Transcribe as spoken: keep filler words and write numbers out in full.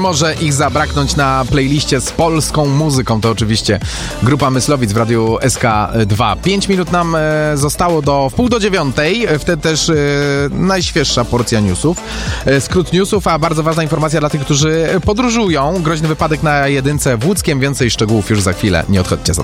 może ich zabraknąć na playliście z polską muzyką. To oczywiście grupa Myslowic w Radiu S K dwa. Pięć minut nam e, zostało do wpół do dziewiątej. Wtedy też e, najświeższa porcja newsów. E, skrót newsów, a bardzo ważna informacja dla tych, którzy podróżują. Groźny wypadek na jedynce w Łódzkiem. Więcej szczegółów już za chwilę. Nie odchodźcie za